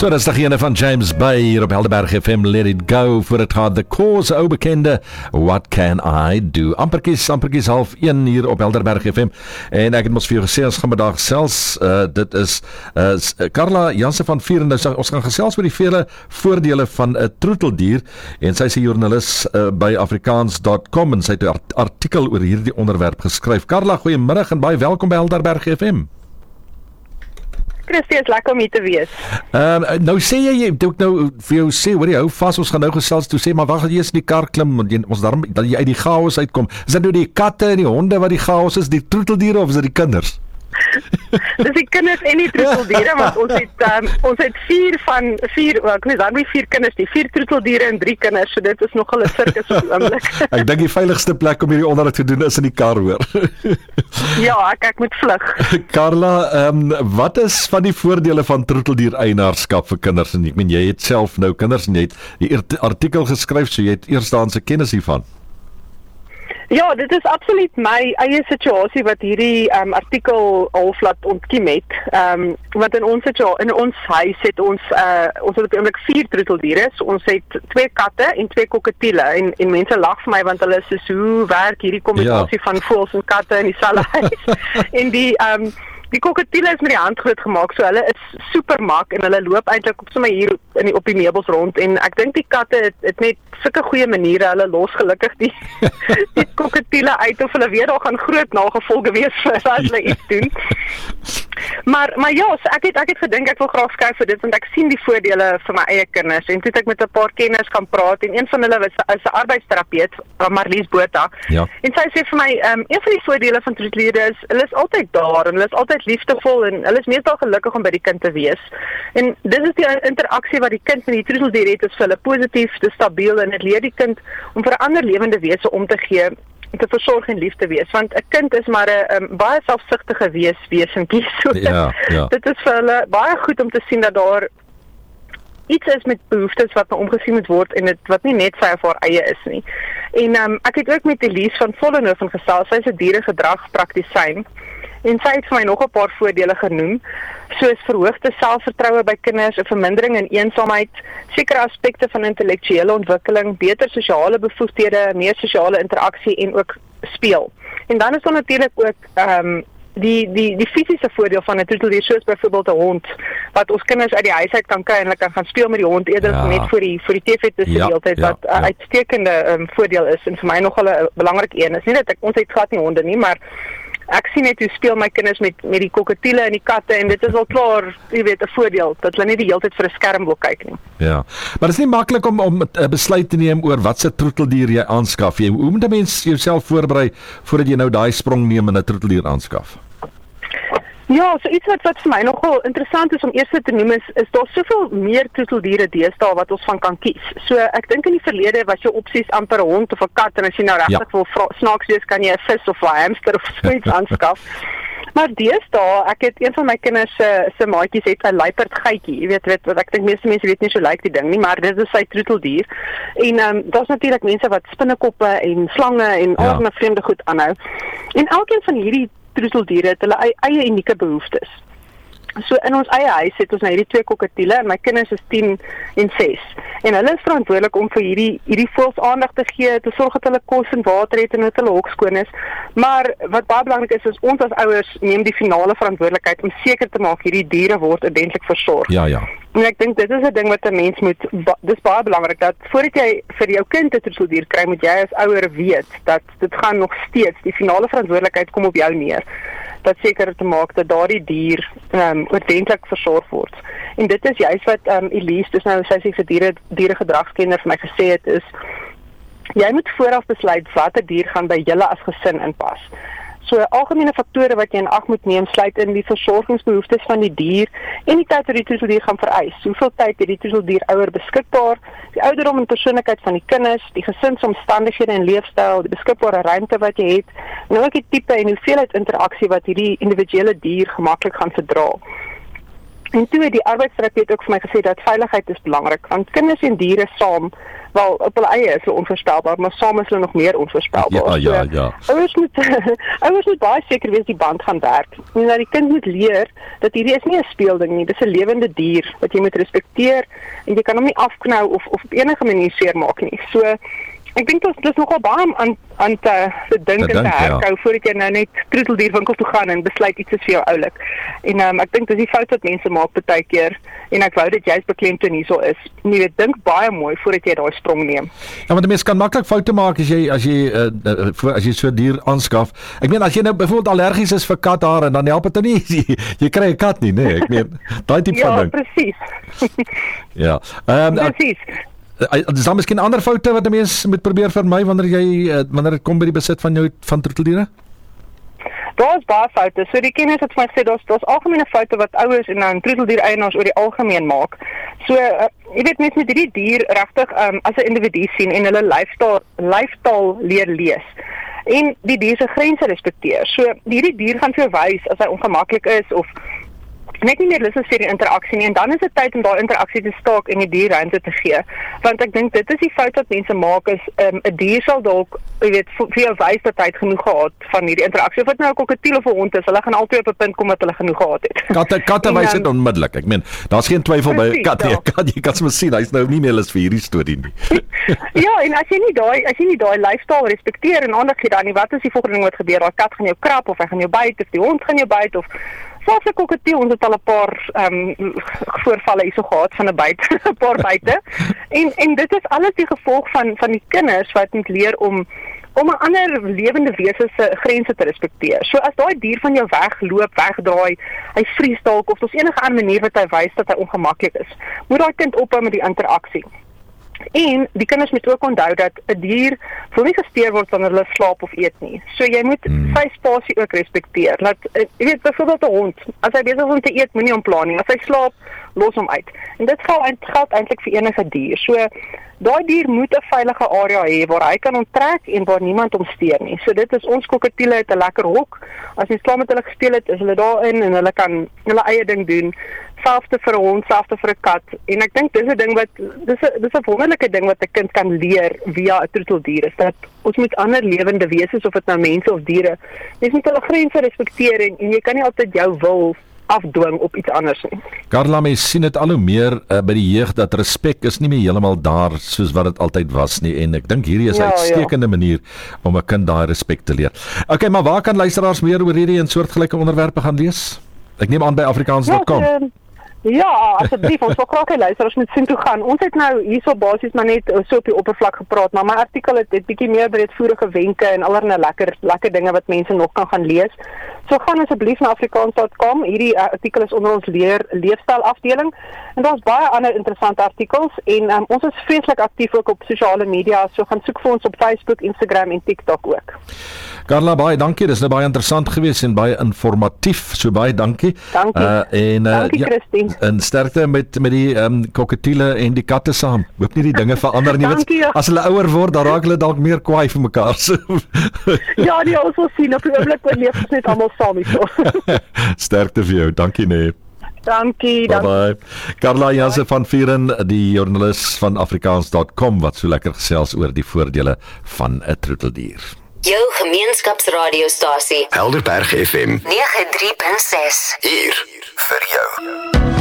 So, dat is de ene van James Bay hier op Helderberg FM, Let It Go, voor het gaat de Cause, ou bekende What Can I Do? Amperkies 12:30 hier op Helderberg FM, en ek het ons vir jou gesê, ons gaan vandag gesels, dit is Carla Jansen van Vier, en ons gaan gesels oor die vele voordele van 'n troeteldier, en sy is 'n joernalis by Afrikaans.com, en sy het 'n artikel oor hierdie onderwerp geskryf. Carla, goeiemiddag en baie welkom by Helderberg FM. Christie, is lekker om hier te wees. Nou sê jy ek nou vir jou sê, hoor jy, hou vas, ons gaan nou gesels, toe sê, maar wag, jy is in die kar klim, ons daarom, dat jy uit die chaos uitkom. Is dit nou die katte en die honde wat die chaos is, die troeteldiere, of is dit die kinders? Dis die kinders en die troeteldiere, want ons het vier, ek weet dan nie 4 kinders nie, 4 troeteldiere en 3 kinders, so dit is nogal 'n sirkus op die oomblik. Ek dink die veiligste plek om hierdie onderhoud te doen is in die kar, hoor. Ja, ek moet vlug. Carla, wat is van die voordele van troeteldier eienaarskap vir kinders? En ek meen, jy het self nou kinders en jy het die artikel geskryf, so jy het eerstehandse kennis hiervan. Ja, dit is absoluut my eie situasie wat hierdie artikel half laat ontkiem het. Want in ons huis het ons het op die oomblik 4 troeteldiere. So ons het 2 katte en 2 kokatiele. En mense lag vir my want hulle is so, hoe werk hierdie kombinasie van voëls en katte in dieselfde huis. En die kokatiele is met die hand groot gemaak, so hulle is super mak en hulle loop eintlik op sommer hier op die meubels rond, en ek dink die katte het net sulke goeie maniere, hulle los gelukkig die kokatiele uit, of hulle weet daar gaan groot nagevolge wees vir as hulle iets doen. Maar ja, so ek het gedink ek wil graag skryf vir dit, want ek sien die voordele vir my eie kinders, en toe het ek met 'n paar kenners kan praat, en een van hulle is 'n arbeidsterapeut, Marlies Botha, ja. En sy sê vir my, een van die voordele van troeteldiere is, hulle is altyd daar, en hulle is altyd liefdevol, en hulle is meestal gelukkig om by die kind te wees. En dit is die interaksie wat die kind met die troeteldier het, is vir hulle positief, dis stabiel, en dit leer die kind om vir 'n ander lewende wese om te gee, te versorg en lief te wees, want 'n kind is maar 'n baie selfsugtige wesentjie, so ja. dit is vir hulle baie goed om te sien dat daar iets is met behoeftes wat omgesien moet word, en wat nie net sy of haar eie is nie. En ek het ook met Elise van Vollenhoven gesels, sy is 'n dieregedragspraktisyn, en sy het vir my nog 'n paar voordele genoem, soos verhoogde selfvertroue by kinders, 'n vermindering in eensaamheid, sekere aspekte van intellektuele ontwikkeling, beter sosiale bevoegdhede, meer sosiale interaksie en ook speel. En dan is daar natuurlik ook die fisiese voordeel van 'n troeteldier, soos byvoorbeeld 'n hond, wat ons kinders uit die huis uit kan kry en hulle kan gaan speel met die hond eerder net vir die TV te sien die hele tyd, wat 'n uitstekende voordeel is, en vir my nogal 'n belangrike een. Is nie dat ons het glad nie honde nie, maar ek sien net hoe speel my kinders met die kokatiele en die katte, en dit is al klaar, jy weet, 'n voordeel, dat hulle nie die hele tyd vir 'n skerm wil kyk nie. Ja, maar dit is nie maklik om 'n besluit te neem oor wat se troeteldier jy aanskaf. Hoe moet 'n mens jouself voorberei voordat jy nou daai sprong neem en 'n troeteldier aanskaf? Ja, so iets wat vir my nogal interessant is om eers te noem is daar soveel meer troeteldiere deesdae wat ons van kan kies. So ek dink in die verlede was jou opsies amper 'n hond of 'n kat, en as jy nou regtig wil snaaks wees, kan jy 'n vis of 'n hamster of so iets aanskaf. Maar deesdae, ek het een van my kinders se maatjies het 'n luiperdgeitjie, jy weet wat ek dink meeste mense weet nie so lyk die ding nie, maar dit is sy troeteldier. En daar's natuurlik mense wat spinnekoppe en slange en allerlei vreemde goed aanhou. En elkeen van hierdie troeteldiere het hulle eie unieke behoeftes. So in ons eie huis het ons nou hierdie 2 kokatiele, en my kinders is 10 en 6. En hulle is verantwoordelik om vir hierdie voëls aandag te gee, te sorg dat hulle kos en water het en dat hulle hok skoon is. Maar wat baie belangrik is ons as ouers neem die finale verantwoordelikheid om seker te maak hierdie diere word ordentlik versorg. Ja. En ek dink dit is 'n ding wat 'n mens moet, dis baie belangrik, dat voordat jy vir jou kind 'n troeteldier kry, moet jy as ouer weet dat dit gaan nog steeds, die finale verantwoordelikheid kom op jou neer. Dat seker te maak dat daardie dier ordentlik versorg word. En dit is juist wat Elise, dus nou sy sê vir dieregedragskenner vir my gesê het, is jy moet vooraf besluit watter dier gaan by julle as gesin inpas. So algemene faktore wat jy in ag moet neem, sluit in die versorgingsbehoeftes van die dier en die tyd wat die troeteldier gaan vereis. Hoeveel tyd het die troeteldier ouer beskikbaar, die ouderdom en persoonlikheid van die kinders, die gesinsomstandighede en leefstyl, die beskikbare ruimte wat jy het, en ook die tipe en hoeveelheid interaksie wat hierdie individuele dier gemaklik gaan verdra. En toe het die arbeidsterapeut ook vir my gesê dat veiligheid is belangrik, want kinders en diere saam, wel op hulle eie is hulle onvoorspelbaar, maar saam is hulle nog meer onvoorspelbaar. Ja. Ouers moet baie seker wees die band gaan werk. En dat die kind moet leer dat hierdie is nie 'n speelding nie, dis 'n lewende dier wat jy moet respekteer en jy kan hom nie afknou of op enige manier seermaak nie. So ek dink dit is nogal baie aan te dink en te herkou voordat jy nou net troeteldierwinkel toe gaan en besluit iets is vir jou oulik. En ek dink dis die fout wat mense maak baie keer en ek wou dit juist beklemtoon hierso is. Jy weet, dink baie mooi voordat jy daai sprong neem. Ja, want die mens kan maklik foute maak as jy so 'n dier aanskaf. Ek meen as jy nou byvoorbeeld allergies is vir kathare, dan help dit nie jy kry 'n kat nie, nee. Ek meen daai tipe van ding. Ja, presies. Ja. Presies. Is daar miskien ander foute wat 'n mens moet probeer vermy wanneer dit kom by die besit van troeteldiere? Daar's baie foute. So die kenners het vir my gesê daar's algemene foute wat ouers en troeteldier-eienaars oor die algemeen maak. So jy weet mense moet hierdie dier regtig as 'n individu sien en hulle lyfstaal leer lees. En die dier se grense respekteer. So hierdie dier gaan vir jou wys as hy ongemaklik is of net nie meer lus is vir die interaksie nie, en dan is dit tyd om daai interaksie te staak en die dier ruimte te gee. Want ek dink dit is die fout wat mense maak is 'n dier sal dalk, jy weet, vir jou wys dat hy het genoeg gehad van hierdie interaksie. Of dit nou 'n kokatiel of 'n hond is, hulle gaan altyd op 'n punt kom dat hulle genoeg gehad het. Katte wys dit onmiddellik. Ek meen, daar's geen twyfel by kat nie. Jy kan sommer sien hy's nou nie meer lus vir hierdie storie nie. Ja, en as jy nie daai lyfstaal respekteer en aandag gee dan nie, wat is die volgende ding wat gebeur? Daai kat gaan jou krap of hy gaan jou byt of die hond gaan jou byt of selfs 'n kokatiel, ons het al 'n paar voorvalle hierso gehad van 'n byt, 'n paar byte. En dit is alles die gevolg van die kinders wat moet leer om 'n ander lewende wese se grense te respekteer. So as daai dier van jou wegloop, wegdraai, hy vries dalk of daar's enige ander manier wat hy wys dat hy ongemaklik is, moet daai kind ophou met die interaksie. En die kinders moet ook onthou dat 'n dier wil nie gesteer word wanneer hulle slaap of eet nie. So jy moet sy spasie ook respekteer. Laat jy weet byvoorbeeld 'n hond, as hy besig is om te eet, moenie hom pla nie. As hy slaap, los hom uit. En dit geld eintlik vir enige dier. So daai dier moet 'n veilige area hê waar hy kan onttrek en waar niemand hom steur nie. So dit is ons kokatiele het 'n lekker hok. As jy saam met hulle gespeel het, is hulle daarin en hulle kan hulle eie ding doen. Selfde vir 'n hond, selfde vir 'n kat. En ek dink dis 'n ding wat dis 'n wonderlike ding wat 'n kind kan leer via 'n troeteldier is dat ons moet ander lewende wesens, of dit nou mense of diere, mens moet hulle grense respekteer en jy kan nie altyd jou wil afdwing op iets anders nie. Carla, mens sien dit al hoe meer by die jeug dat respek is nie meer heeltemal daar soos wat dit altyd was nie, en ek dink hierdie is 'n uitstekende manier om 'n kind daai respek te leer. Okay, maar waar kan luisteraars meer oor hierdie en soortgelyke onderwerpe gaan lees? Ek neem aan by afrikaans.com. Ja, asseblief, ons wil graag hê luisteraars moet sien toe gaan. Ons het nou hierso basies maar net so op die oppervlak gepraat, maar my artikel het bietjie meer breedvoerige wenke en allerlei lekker dinge wat mense nog kan gaan lees. So gaan asseblief na afrikaans.com. Hierdie artikel is onder ons leefstyl afdeling en daar's baie ander interessante artikels en ons is vreeslik aktief ook op sosiale media, so gaan soek vir ons op Facebook, Instagram en TikTok ook. Carla, baie dankie. Dis nou baie interessant geweest en baie informatief. So baie dankie. Dankie. Dankie, Christine. En sterkte met die kokatiele en die katte saam. Hoop nie die dinge verander nie. As hulle ouer word, dan raak hulle dalk meer kwaai vir mekaar. So. Ja, ons wil sien op die oomblik wat leef ons net almal saam hierso. Sterkte vir jou. Dankie nee. Dankie. Bye. Carla Jansen van Vieren, die joernalis van afrikaans.com wat so lekker gesels oor die voordele van 'n troeteldier. Jou gemeenskapsradiostasie Helderberg FM 93.6 hier vir jou.